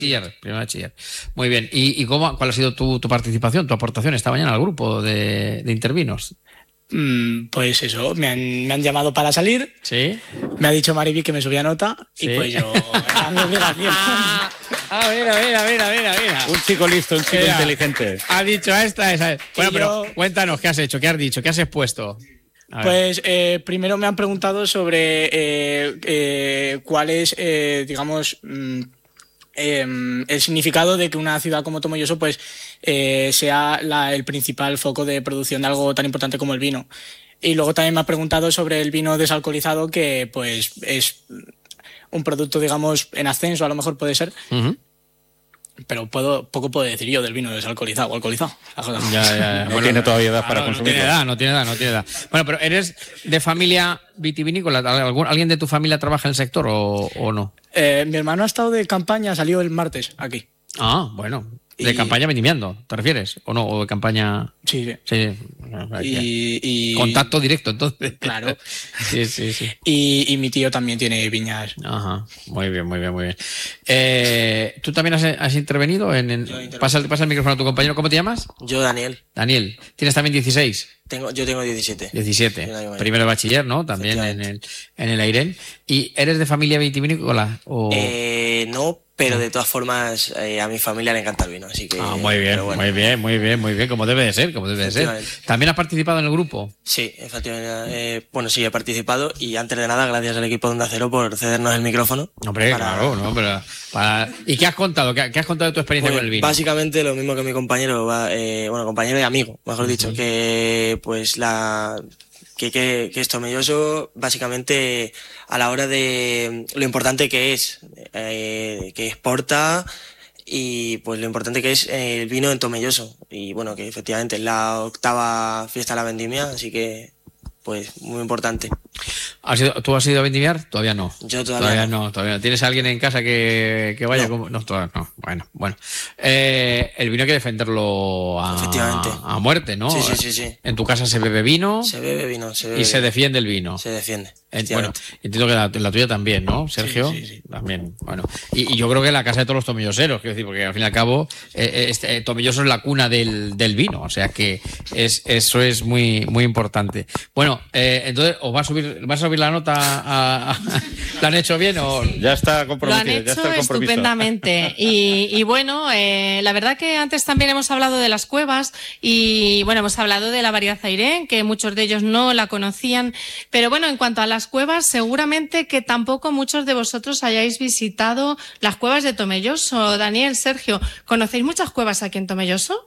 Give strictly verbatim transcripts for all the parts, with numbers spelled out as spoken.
Bachiller, primer bachiller. Muy bien. ¿Y, y cómo, cuál ha sido tu, tu participación, tu aportación esta mañana al grupo de, de intervinos? Mm, pues eso, me han, me han llamado para salir. Sí. Me ha dicho Mariby que me subía nota. ¿Sí? Y pues yo... a mi obligación. A ver, a ver, a ver, a ver, a ver. Un chico listo, un chico Era, inteligente. Ha dicho esta, esa. Bueno, Y pero yo- cuéntanos, ¿qué has hecho? ¿Qué has dicho? ¿Qué has expuesto? A ver. Pues eh, primero me han preguntado sobre eh, eh, cuál es, eh, digamos, mm, eh, el significado de que una ciudad como Tomelloso pues, eh, sea la- el principal foco de producción de algo tan importante como el vino. Y luego también me ha preguntado sobre el vino desalcoholizado, que pues es un producto, digamos, en ascenso, a lo mejor puede ser. Uh-huh. Pero puedo, poco puedo decir yo del vino desalcoholizado o alcoholizado. Ya, ya, ya. No tiene todavía edad para no, consumirlo. No tiene edad, no tiene edad, no tiene edad. Bueno, pero ¿eres de familia vitivinícola? ¿Algún- ¿Alguien de tu familia trabaja en el sector o, o no? Eh, mi hermano ha estado de campaña, salió el martes aquí. Ah, bueno. ¿De Y- campaña vendimiando, te refieres? ¿O no? ¿O de campaña...? Sí, sí. Sí. Y, y- Contacto directo, entonces. Claro. Sí, sí, sí. Y, y mi tío también tiene viñas. Ajá, muy bien, muy bien, muy bien. Eh, ¿Tú también has, has intervenido? En, en- Yo he intervenido. pasa, el- pasa el micrófono a tu compañero. ¿Cómo te llamas? Yo, Daniel, Daniel. ¿Tienes también dieciséis? tengo, yo tengo diecisiete. diecisiete. Sí, no, Primero de bachiller, ¿no? También en el, en el Airén. ¿Y eres de familia vitivinícola? O... Eh, no, pero de todas formas eh, a mi familia le encanta el vino, así que... Ah, muy bien, pero bueno. muy bien, muy bien, muy bien, como debe de ser, como debe de ser. Efectivamente. ¿También has participado en el grupo? Sí, efectivamente. Eh, bueno, sí, he participado y antes de nada, gracias al equipo de Onda Cero por cedernos el micrófono. Hombre, para- claro, ¿no? Pero, para... ¿Y qué has contado? ¿Qué, qué has contado de tu experiencia Pues, con el vino? básicamente lo mismo que mi compañero, va, eh, bueno, compañero y amigo, mejor dicho, Ujú. que pues la que, que, que es Tomelloso, básicamente a la hora de lo importante que es, eh, que exporta y pues lo importante que es eh, el vino en Tomelloso. Y bueno, que efectivamente es la octava fiesta de la vendimia, así que pues muy importante. ¿Has ido- ¿Tú has ido a vendimiar? Todavía no. Yo todavía no. no. Todavía no. ¿Tienes a alguien en casa que, que vaya? No. Como... no, todavía no. Bueno, bueno. Eh, el vino hay que defenderlo a, Efectivamente. a muerte, ¿no? Sí, sí, sí, sí. En tu casa se bebe vino Se bebe vino, se bebe y se vino. defiende el vino. Se defiende. Eh, Bueno, efectivamente. entiendo que la, la tuya también, ¿no, Sergio? Sí, sí, sí. También, bueno. Y, y yo creo que la casa de todos los tomilloseros, quiero decir, porque al fin y al cabo, eh, este, eh, Tomilloso es la cuna del, del vino, o sea que es, eso es muy, muy importante. Bueno, eh, entonces, ¿os va a subir, vas a subir la nota a, a- ¿la han hecho bien o...? Ya está Lo han comprometido, ya hecho está el compromiso. estupendamente. Y, y bueno, eh, la verdad que antes también hemos hablado de las cuevas y bueno, hemos hablado de la variedad Airén, que muchos de ellos no la conocían. Pero bueno, en cuanto a las cuevas, seguramente que tampoco muchos de vosotros hayáis visitado las cuevas de Tomelloso. Daniel, Sergio, ¿conocéis muchas cuevas aquí en Tomelloso?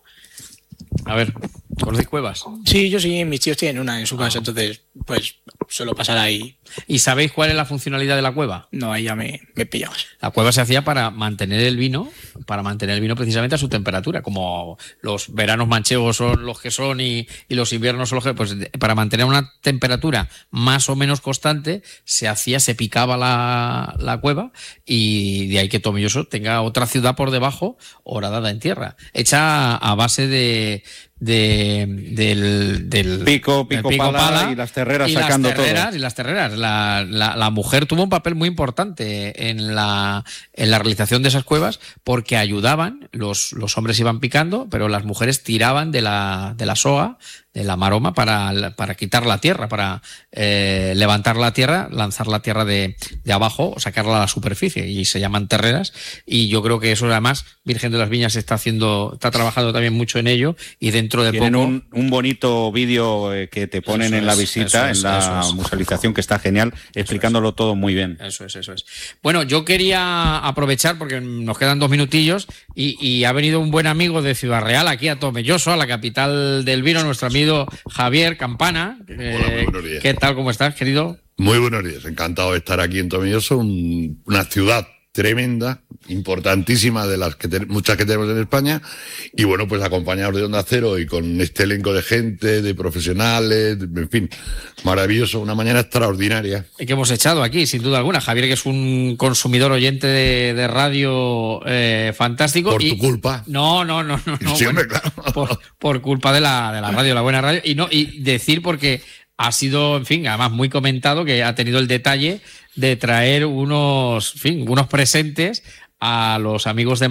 A ver, ¿conocéis cuevas? Sí, yo sí, mis tíos tienen una en su casa, entonces pues suelo pasar ahí. ¿Y sabéis cuál es la funcionalidad de la cueva? No, ahí ya me, me pillabas. La cueva se hacía para mantener el vino, para mantener el vino precisamente a su temperatura, como los veranos manchegos son los que son y, y los inviernos son los que... Pues de- para mantener una temperatura más o menos constante, se hacía, se picaba la, la cueva y de ahí que Tomelloso tenga otra ciudad por debajo, horadada en tierra, hecha a base de... de del, del Pico, del pico, pala y las terreras y sacando las todo. terreras, y las terreras. La, la, la mujer tuvo un papel muy importante en la, en la realización de esas cuevas porque ayudaban, los, los hombres iban picando, pero las mujeres tiraban de la, de la soga, de la maroma para, para quitar la tierra, para eh, levantar la tierra, lanzar la tierra de, de abajo o sacarla a la superficie, y se llaman terreras. Y yo creo que eso, además, Virgen de las Viñas está haciendo, está trabajando también mucho en ello, y dentro de Tienen poco... un, un bonito vídeo eh, que te ponen Eso en la es, visita, eso es, en la eso es. musealización, que está genial, explicándolo todo muy bien. Eso es, eso es. Bueno, yo quería aprovechar, porque nos quedan dos minutillos, y, y ha venido un buen amigo de Ciudad Real aquí a Tomelloso, a la capital del vino, nuestro amigo Javier Campana. Eh, Hola, muy buenos días. ¿Qué tal? ¿Cómo estás, querido? Muy buenos días, encantado de estar aquí en Tomelloso, un- una ciudad tremenda, importantísima, de las que te- muchas que tenemos en España, y bueno, pues acompañados de Onda Cero y con este elenco de gente, de profesionales, en fin, maravilloso, una mañana extraordinaria. Que hemos echado aquí, sin duda alguna. Javier, que es un consumidor oyente de, de radio eh, fantástico. Por y- tu culpa. No, no, no, no. no Sí, hombre, bueno, claro. por, por culpa de la, de la radio, la buena radio. Y no, y decir porque ha sido, en fin, además muy comentado, que ha tenido el detalle de traer unos, en fin, unos presentes a los amigos de